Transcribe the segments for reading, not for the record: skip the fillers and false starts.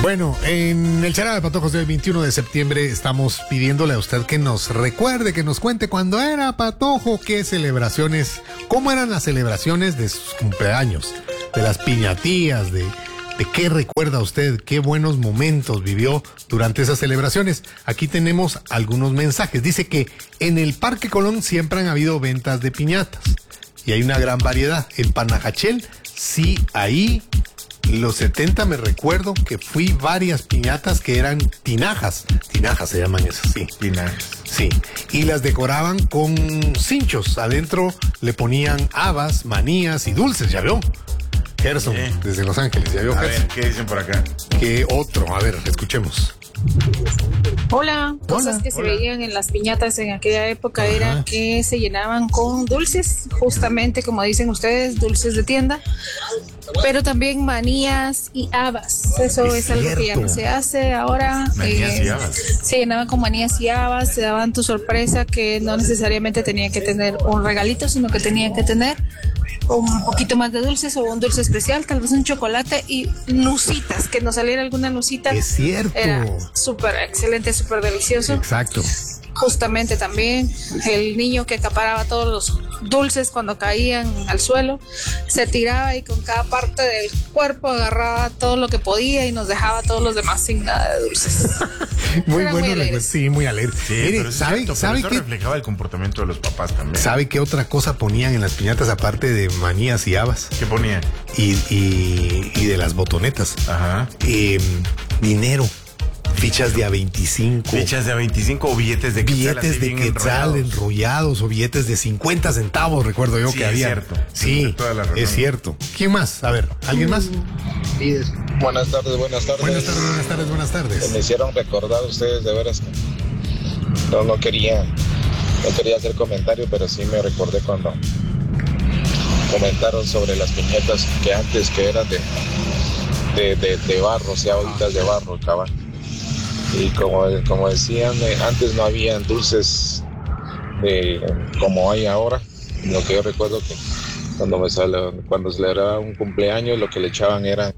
Bueno, en el Charada de Patojos del 21 de septiembre estamos pidiéndole a usted que nos recuerde, que nos cuente cuando era patojo, qué celebraciones, cómo eran las celebraciones de sus cumpleaños, de las piñatías, de qué recuerda usted, qué buenos momentos vivió durante esas celebraciones. Aquí tenemos algunos mensajes. Dice que en el Parque Colón siempre han habido ventas de piñatas y hay una gran variedad. En Panajachel, sí, ahí los 70 me recuerdo que fui varias piñatas que eran tinajas se llaman esas, sí. Tinajas. Sí, y las decoraban con cinchos. Adentro le ponían habas, manías y dulces, ¿ya vio? Gerson, desde Los Ángeles, ¿ya vio? A ver, ¿qué dicen por acá? ¿Qué otro? A ver, escuchemos. Hola, cosas que se veían en las piñatas en aquella época era que se llenaban con dulces, justamente como dicen ustedes, dulces de tienda, pero también manías y habas. Eso es algo que ya no se hace ahora. Manías y habas. Se llenaban con manías y habas, se daban tu sorpresa que no necesariamente tenían que tener un regalito, sino que tenían que tener un poquito más de dulces o un dulce especial, tal vez un chocolate y nusitas, que nos saliera alguna nusita. Es cierto. Era súper excelente, súper delicioso. Exacto. Justamente también el niño que acaparaba todos los dulces cuando caían al suelo, se tiraba y con cada parte del cuerpo agarraba todo lo que podía y nos dejaba a todos los demás sin nada de dulces. Muy bueno, sí, muy alegre. Sí, Mire, pero ¿sabe eso qué? reflejaba el comportamiento de los papás también. ¿Sabe qué otra cosa ponían en las piñatas aparte de manías y habas? ¿Qué ponían? Y de las botonetas. Ajá. Dinero. Fichas de A25. Fichas de A25 o billetes de quetzal. Billetes de quetzal enrollados o billetes de 50 centavos, recuerdo yo que había. Cierto. Sí, es cierto. ¿Quién más? A ver, ¿alguien más? Buenas tardes. Buenas tardes. Me hicieron recordar ustedes, de veras que no quería hacer comentario, pero sí me recordé cuando comentaron sobre las piñatas que antes que eran de barro, o sea, bolitas de barro, cabal. Y como decían, antes no habían dulces como hay ahora. Lo que yo recuerdo que cuando celebraba un cumpleaños, lo que le echaban eran...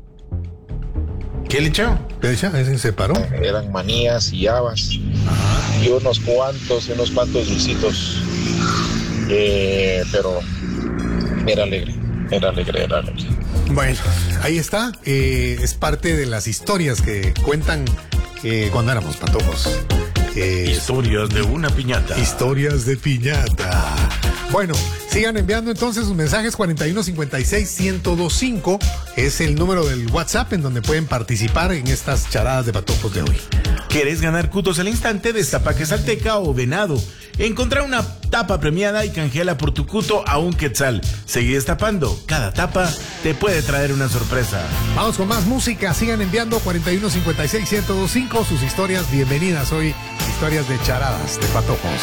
¿Qué le echaban? ¿Ese se paró? Eran manías y habas. Y unos cuantos dulcitos. Pero era alegre. Bueno, ahí está. Es parte de las historias que cuentan cuando éramos patojos. Historias de una piñata. Historias de piñata. Bueno, sigan enviando entonces sus mensajes. 4156-1025 es el número del WhatsApp en donde pueden participar en estas charadas de patojos de hoy. ¿Querés ganar cutos al instante? Destapa quesalteca o venado. Encontrá una tapa premiada y canjeala por tu cuto a un quetzal. Seguí destapando. Cada tapa te puede traer una sorpresa. Vamos con más música. Sigan enviando 4156-1025 sus historias. Bienvenidas hoy. Historias de charadas de patojos.